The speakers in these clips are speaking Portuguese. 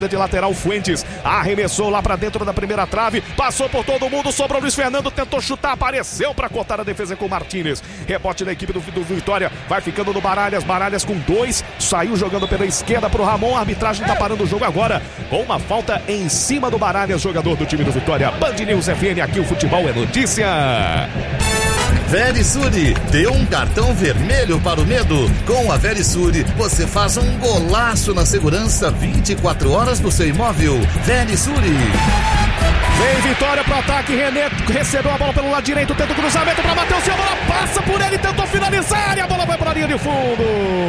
de lateral. Fuentes arremessou lá pra dentro da primeira trave, passou por todo mundo, sobrou Luiz Fernando, tentou chutar, apareceu pra cortar a defesa com o Martínez. Rebote da equipe do Vitória, vai ficando no Baralhas com 2, saiu jogando pela esquerda pro Ramon, a arbitragem tá parando o jogo agora com uma falta em cima do Baralhas, jogador do time do Vitória. Band News FM, aqui o futebol é notícia. Verisure, dê um cartão vermelho para o medo. Com a Verisure, você faz um golaço na segurança 24 horas do seu imóvel. Verisure. Vem Vitória pro ataque, René recebeu a bola pelo lado direito, tenta o cruzamento para Matheus, a bola passa por ele, tentou finalizar e a bola vai para a linha de fundo.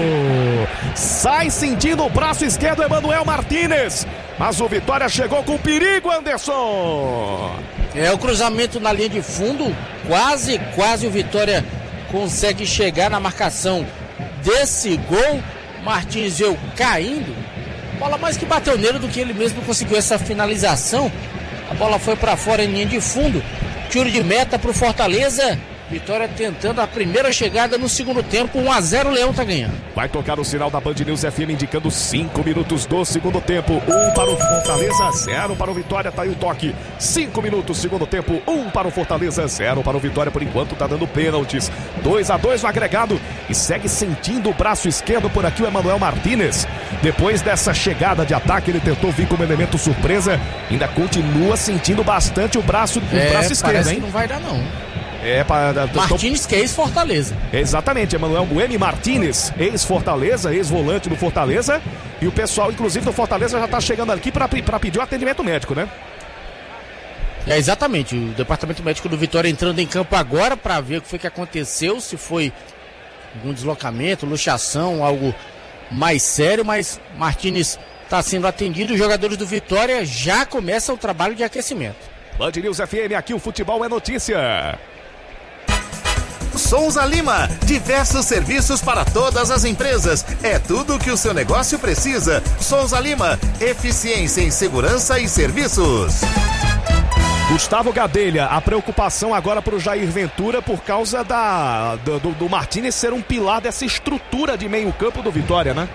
Sai sentindo o braço esquerdo, Emanuel Martínez, mas o Vitória chegou com perigo, Anderson. O cruzamento na linha de fundo, quase o Vitória consegue chegar na marcação desse gol. Martins veio caindo, bola mais que bateu nele do que ele mesmo conseguiu essa finalização. A bola foi para fora em linha de fundo, tiro de meta para o Fortaleza. Vitória tentando a primeira chegada no segundo tempo, 1-0, o Leão tá ganhando. Vai tocar o sinal da Band News FM indicando 5 minutos do segundo tempo. 1 para o Fortaleza, 0 para o Vitória, tá aí o toque. 5 minutos, segundo tempo, 1 para o Fortaleza, 0 para o Vitória, por enquanto tá dando pênaltis. 2-2 no agregado e segue sentindo o braço esquerdo por aqui o Emanuel Martínez. Depois dessa chegada de ataque, ele tentou vir como elemento surpresa, ainda continua sentindo bastante o braço esquerdo, hein? Que não vai dar não. Martínez, que é ex-Fortaleza. Exatamente, Emanuel Martínez, ex-Fortaleza, ex-volante do Fortaleza. E o pessoal, inclusive, do Fortaleza já está chegando aqui para pedir o atendimento médico, né? Exatamente, o departamento médico do Vitória entrando em campo agora para ver o que foi que aconteceu, se foi algum deslocamento, luxação, algo mais sério, mas Martínez está sendo atendido e os jogadores do Vitória já começam o trabalho de aquecimento. Band News FM, aqui o futebol é notícia. Souza Lima, diversos serviços para todas as empresas. É tudo o que o seu negócio precisa. Souza Lima, eficiência em segurança e serviços. Gustavo Gadelha, a preocupação agora para o Jair Ventura por causa do Martínez ser um pilar dessa estrutura de meio campo do Vitória, né?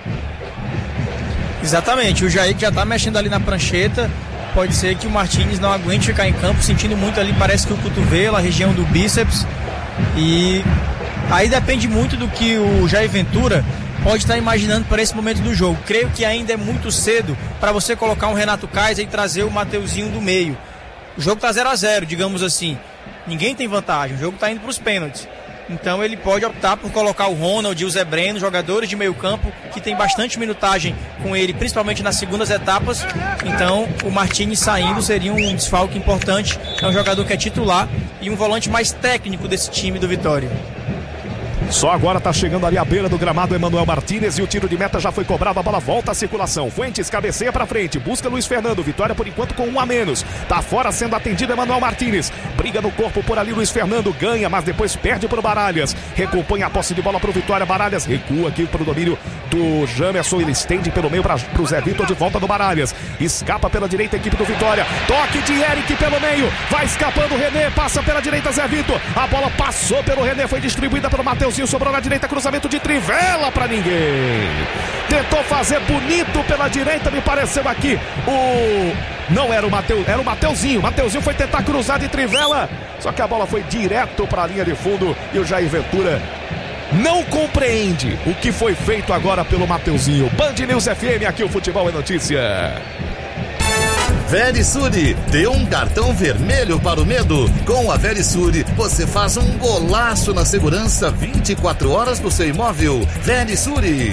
Exatamente, o Jair já tá mexendo ali na prancheta. Pode ser que o Martínez não aguente ficar em campo, sentindo muito ali, parece que o cotovelo, a região do bíceps. E aí depende muito do que o Jair Ventura pode estar imaginando para esse momento do jogo. Creio que ainda é muito cedo para você colocar um Renato Kaiser e trazer o Mateuzinho do meio. O jogo está 0-0, digamos assim. Ninguém tem vantagem, o jogo está indo para os pênaltis. Então ele pode optar por colocar o Ronald e o Zé Breno, jogadores de meio campo, que tem bastante minutagem com ele, principalmente nas segundas etapas. Então o Martínez saindo seria um desfalque importante. É um jogador que é titular e um volante mais técnico desse time do Vitória. Só agora tá chegando ali à beira do gramado Emanuel Martínez e o tiro de meta já foi cobrado, a bola volta à circulação. Fuentes cabeceia pra frente, busca Luiz Fernando, Vitória por enquanto com 1 a menos. Tá fora sendo atendido Emanuel Martínez, briga no corpo por ali Luiz Fernando, ganha, mas depois perde pro Baralhas. Recompõe a posse de bola pro Vitória, Baralhas recua aqui pro domínio do Jamerson, ele estende pelo meio pro Zé Vitor, de volta do Baralhas. Escapa pela direita a equipe do Vitória, toque de Eric pelo meio, vai escapando o René, passa pela direita Zé Vitor, a bola passou pelo René, foi distribuída pelo Matheus, sobrou na direita, cruzamento de Trivela pra ninguém. Tentou fazer bonito pela direita, me pareceu aqui. Não era o Matheus, era o Mateuzinho. Mateuzinho foi tentar cruzar de Trivela, só que a bola foi direto pra linha de fundo e o Jair Ventura não compreende o que foi feito agora pelo Mateuzinho. Band News FM, aqui o futebol é notícia. Verisure, dê um cartão vermelho para o medo. Com a Verisure, você faz um golaço na segurança 24 horas do seu imóvel. Verisure.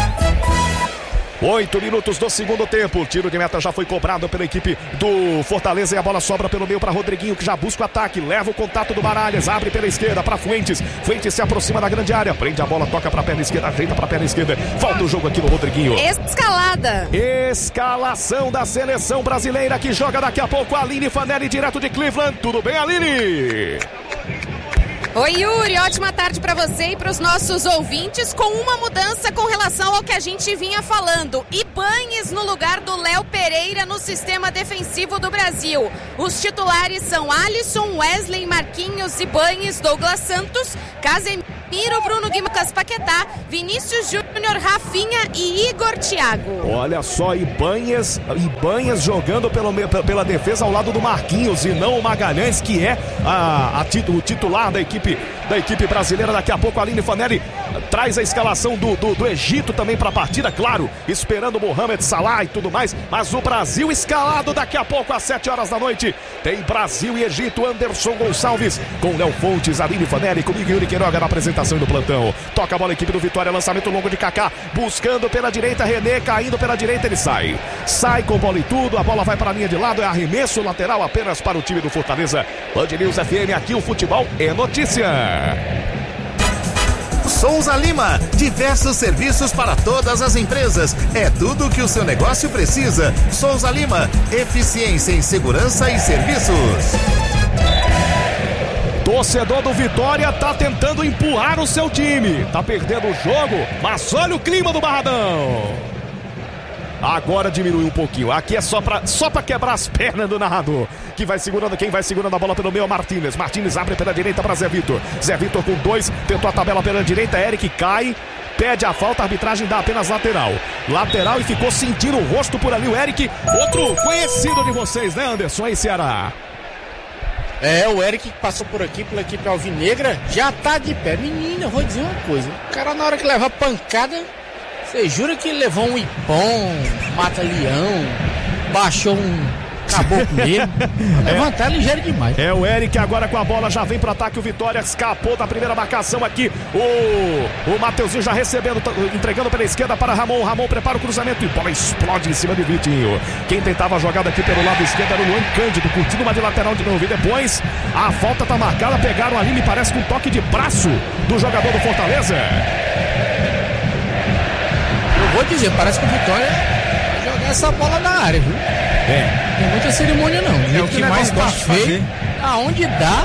8 minutos do segundo tempo, o tiro de meta já foi cobrado pela equipe do Fortaleza e a bola sobra pelo meio para Rodriguinho, que já busca o ataque, leva o contato do Baralhas, abre pela esquerda para Fuentes, Fuentes se aproxima da grande área, prende a bola, toca para a perna esquerda, ajeita para a perna esquerda, volta o jogo aqui no Rodriguinho. Escalação da seleção brasileira que joga daqui a pouco, Aline Fanelli, direto de Cleveland. Tudo bem, Aline? Oi, Yuri, ótima tarde para você e para os nossos ouvintes, com uma mudança com relação ao que a gente vinha falando. Ibañez no lugar do Léo Pereira no sistema defensivo do Brasil. Os titulares são Alisson, Wesley, Marquinhos, Ibañez, Douglas Santos, Casemiro, Bruno Guimaraes, Paquetá, Vinícius Júnior Júnior, Rafinha e Igor Thiago. Olha só, Ibanhas jogando pela defesa ao lado do Marquinhos e não o Magalhães, que é o titular da equipe brasileira. Daqui a pouco a Aline Fanelli traz a escalação do Egito também para a partida, claro, esperando o Mohamed Salah e tudo mais, mas o Brasil escalado daqui a pouco às 7 horas da noite. Tem Brasil e Egito, Anderson Gonçalves com Léo Fontes, Aline Fanelli, comigo Yuri Queiroga na apresentação do plantão. Toca a bola, equipe do Vitória, lançamento longo de Kaká, buscando pela direita, René caindo pela direita, ele sai com bola e tudo, a bola vai para a linha de lado, é arremesso lateral apenas para o time do Fortaleza. Band News FM, aqui o futebol é notícia. Souza Lima, diversos serviços para todas as empresas. É tudo que o seu negócio precisa. Souza Lima, eficiência em segurança e serviços. Torcedor do Vitória tá tentando empurrar o seu time. Tá perdendo o jogo, mas olha o clima do Barradão. Agora diminui um pouquinho. Aqui é só pra quebrar as pernas do narrador. Quem vai segurando a bola pelo meio é o Martínez. Martínez abre pela direita para Zé Vitor. Zé Vitor com 2, tentou a tabela pela direita. Eric cai, pede a falta, a arbitragem dá apenas lateral. Lateral e ficou sentindo o rosto por ali o Eric. Outro conhecido de vocês, né, Anderson? Aí, Ceará. O Eric que passou por aqui pela equipe alvinegra já tá de pé. Menina, eu vou dizer uma coisa. O cara na hora que leva a pancada, você jura que levou um ipom, mata-leão, baixou um caboclo mesmo? Levantar ligeiro demais. É o Eric agora com a bola, já vem pro ataque, o Vitória escapou da primeira marcação aqui. O Mateuzinho já recebendo, entregando pela esquerda para Ramon. Ramon prepara o cruzamento e bola explode em cima de Vitinho. Quem tentava a jogada aqui pelo lado esquerdo era o Luan Cândido, curtindo uma de lateral de novo. E depois a falta tá marcada, pegaram ali, me parece com um toque de braço do jogador do Fortaleza. Eu vou dizer, parece que o Vitória vai jogar essa bola na área, viu? Tem muita cerimônia não. É o que mais gosta de fazer. Aonde dá.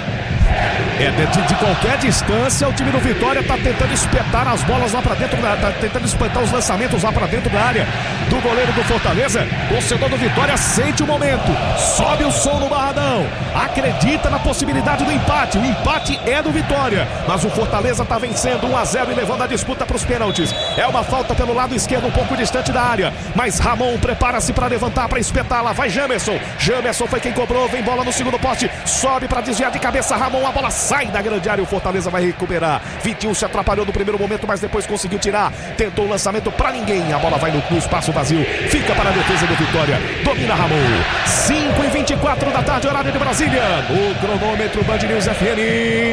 De qualquer distância, o time do Vitória tá tentando espetar as bolas lá pra dentro, tá tentando espetar os lançamentos lá pra dentro da área do goleiro do Fortaleza. O torcedor do Vitória sente o momento, sobe o som no Barradão, acredita na possibilidade do empate. O empate é do Vitória, mas o Fortaleza tá vencendo 1-0 e levando a disputa pros pênaltis. É uma falta pelo lado esquerdo, um pouco distante da área, mas Ramon prepara-se pra levantar, pra espetar. Lá vai Jamerson foi quem cobrou, vem bola no segundo poste, sobe pra desviar de cabeça Ramon, a bola sai da grande área, o Fortaleza vai recuperar. Vitinho se atrapalhou no primeiro momento, mas depois conseguiu tirar, tentou o lançamento pra ninguém, a bola vai no espaço vazio, fica para a defesa do Vitória, domina Ramon. 5h24 da tarde, horário de Brasília, no cronômetro Band News FM.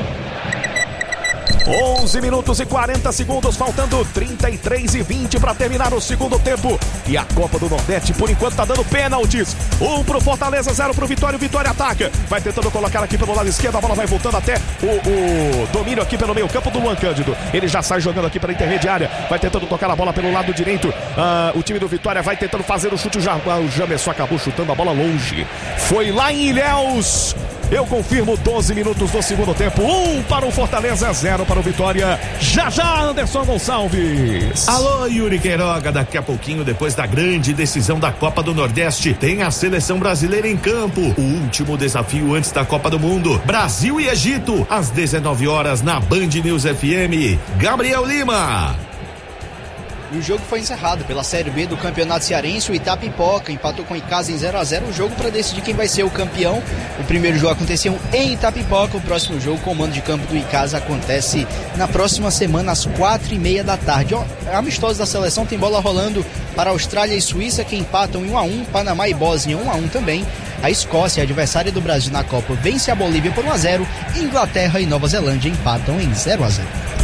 11 minutos e 40 segundos, faltando 33:20 para terminar o segundo tempo. E a Copa do Nordeste, por enquanto, tá dando pênaltis. 1 pro Fortaleza, 0 pro Vitória. O Vitória ataca. Vai tentando colocar aqui pelo lado esquerdo. A bola vai voltando até o domínio aqui pelo meio campo do Luan Cândido. Ele já sai jogando aqui pela intermediária. Vai tentando tocar a bola pelo lado direito. O time do Vitória vai tentando fazer o chute. O Jamerson acabou chutando a bola longe. Foi lá em Ilhéus. Eu confirmo, 12 minutos do segundo tempo. 1 para o Fortaleza, 0 para o Vitória. Já, Anderson Gonçalves. Alô, Yuri Queiroga. Daqui a pouquinho, depois da grande decisão da Copa do Nordeste, tem a seleção brasileira em campo. O último desafio antes da Copa do Mundo. Brasil e Egito, às 19 horas na Band News FM. Gabriel Lima. E o jogo foi encerrado pela Série B do Campeonato Cearense. O Itapipoca empatou com o Icasa em 0-0. O jogo para decidir quem vai ser o campeão. O primeiro jogo aconteceu em Itapipoca. O próximo jogo, com o mando de campo do Icasa, acontece na próxima semana, às 4h30 da tarde. Amistosos da seleção, tem bola rolando para Austrália e Suíça, que empatam em 1-1. Panamá e Bósnia 1-1 também. A Escócia, adversária do Brasil na Copa, vence a Bolívia por 1-0. Inglaterra e Nova Zelândia empatam em 0-0.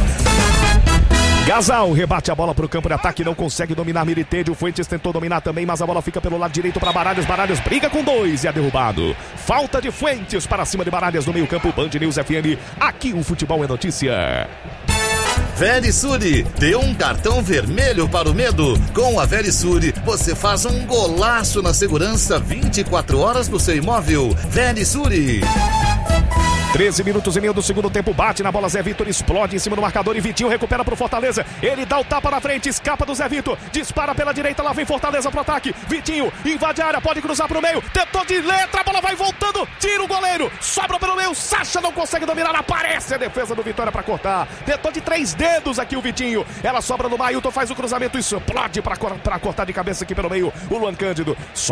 Gasal rebate a bola para o campo de ataque, não consegue dominar Militede. O Fuentes tentou dominar também, mas a bola fica pelo lado direito para Baralhas. Baralhas briga com 2 e é derrubado. Falta de Fuentes para cima de Baralhas no meio campo. Band News FM, aqui o futebol é notícia. Verisure, dê um cartão vermelho para o medo. Com a Verisure, você faz um golaço na segurança 24 horas do seu imóvel. Verisure. 13 minutos e meio do segundo tempo, bate na bola, Zé Vitor explode em cima do marcador e Vitinho recupera pro Fortaleza. Ele dá o tapa na frente, escapa do Zé Vitor, dispara pela direita, lá vem Fortaleza pro ataque. Vitinho invade a área, pode cruzar pro meio, tentou de letra, a bola vai voltando, tira o goleiro, sobra pelo meio, Sacha não consegue dominar, aparece a defesa do Vitória pra cortar. Tentou de 3 dedos aqui o Vitinho, ela sobra no Mailton, faz o cruzamento, explode pra cortar de cabeça aqui pelo meio o Luan Cândido.